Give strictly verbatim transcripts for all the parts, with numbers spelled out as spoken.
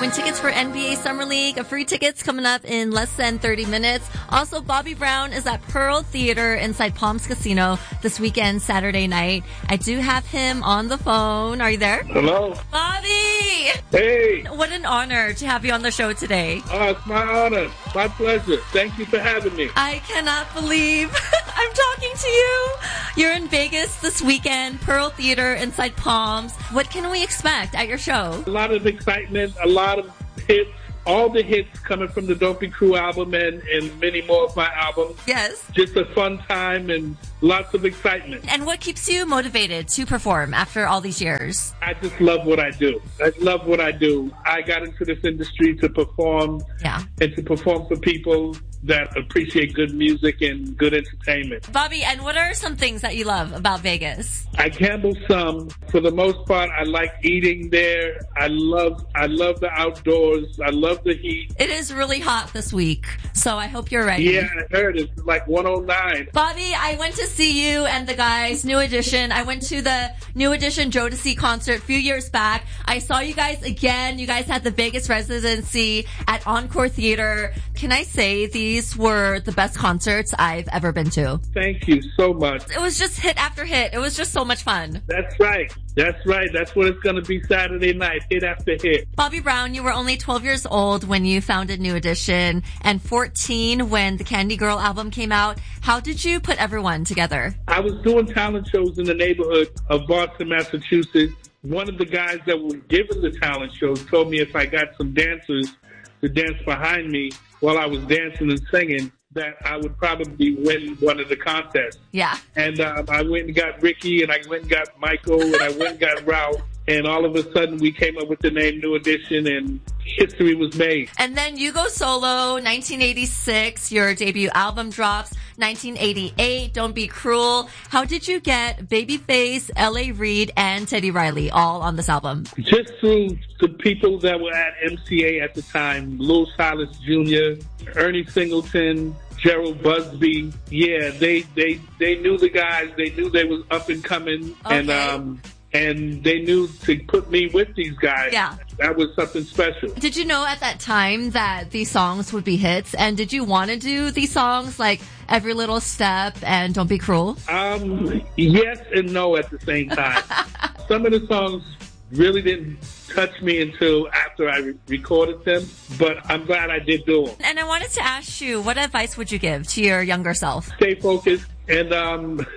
Win tickets for N B A Summer League. Free tickets coming up in less than thirty minutes. Also, Bobby Brown is at Pearl Theater inside Palms Casino this weekend, Saturday night. I do have him on the phone. Are you there? Hello. Bobby! Hey. What an honor to have you on the show today. Oh, it's my honor. My pleasure. Thank you for having me. I cannot believe I'm talking to you. You're in Vegas this weekend, Pearl Theater inside Palms. What can we expect at your show? A lot of excitement, a lot of hits, all the hits coming from the Don't Be Cruel album and, and many more of my albums. Yes. Just a fun time and lots of excitement. And what keeps you motivated to perform after all these years? I just love what I do. I love what I do. I got into this industry to perform yeah. and to perform for people that appreciate good music and good entertainment. Bobby, and what are some things that you love about Vegas? I gamble some. For the most part, I like eating there. I love I love the outdoors. I love the heat. It is really hot this week, so I hope you're ready. Yeah, I heard it's like one oh nine. Bobby, I went to see you and the guys, New Edition. I went to the New Edition Jodeci concert a few years back. I saw you guys again. You guys had the Vegas residency at Encore Theater. Can I say these were the best concerts I've ever been to? Thank you so much. It was just hit after hit. It was just so much fun. That's right. That's right. That's what it's going to be Saturday night, hit after hit. Bobby Brown, you were only twelve years old when you founded New Edition and fourteen when the Candy Girl album came out. How did you put everyone together? I was doing talent shows in the neighborhood of Boston, Massachusetts. One of the guys that was giving the talent shows told me if I got some dancers to dance behind me while I was dancing and singing, that I would probably win one of the contests. Yeah. And um, I went and got Ricky, and I went and got Michael, and I went and got Ralph. And all of a sudden, we came up with the name New Edition, and history was made. And then you go solo, nineteen eighty-six, your debut album drops, nineteen eighty-eight, Don't Be Cruel. How did you get Babyface, L A. Reid, and Teddy Riley all on this album? Just through the people that were at M C A at the time, Lil Silas Junior, Ernie Singleton, Gerald Busby. Yeah, they, they, they knew the guys. They knew they was up and coming. Okay. And, um, and they knew to put me with these guys. Yeah. That was something special. Did you know at that time that these songs would be hits? And did you want to do these songs like Every Little Step and Don't Be Cruel? Um, yes and no at the same time. Some of the songs really didn't touch me until after I re- recorded them, but I'm glad I did do them. And I wanted to ask you, what advice would you give to your younger self? Stay focused and um,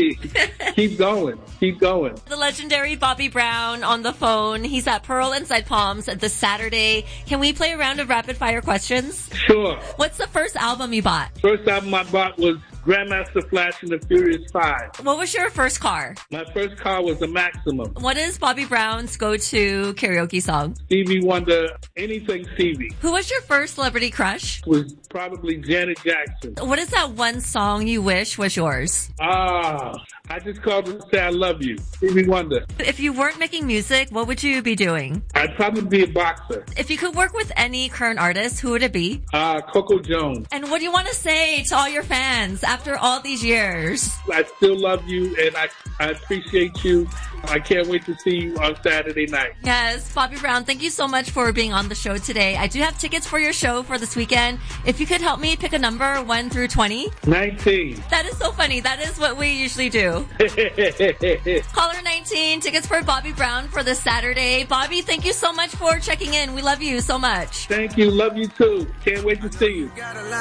keep going. Keep going. The legendary Bobby Brown on the phone. He's at Pearl inside Palms this Saturday. Can we play a round of rapid fire questions? Sure. What's the first album you bought? First album I bought was Grandmaster Flash and the Furious Five. What was your first car? My first car was a Maximum. What is Bobby Brown's go-to karaoke song? Stevie Wonder, anything Stevie. Who was your first celebrity crush? Was probably Janet Jackson. What is that one song you wish was yours? Ah, I just called to say I love you. Stevie Wonder. If you weren't making music, what would you be doing? I'd probably be a boxer. If you could work with any current artist, who would it be? Uh, Coco Jones. And what do you want to say to all your fans after all these years? I still love you, and I, I appreciate you. I can't wait to see you on Saturday night. Yes, Bobby Brown, thank you so much for being on the show today. I do have tickets for your show for this weekend. If you could help me pick a number, one through twenty. nineteen. That is so funny. That is what we usually do. Caller nineteen, tickets for Bobby Brown for this Saturday. Bobby, thank you so much for checking in. We love you so much. Thank you. Love you too. Can't wait to see you.